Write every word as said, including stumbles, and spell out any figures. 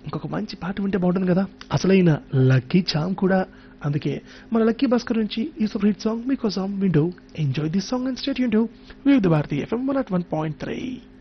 ఇంకొక మంచి పాట వింటే బాగుంటుంది కదా, అసలైన లక్కీ చామ్ కూడా. అందుకే మన లక్కీ భాస్కర్ నుంచి ఈ సూపర్ హిట్ సాంగ్ మీకోసం వింటూ enjoy this song and stay tuned to వివిధ Bharati FM one not one point three.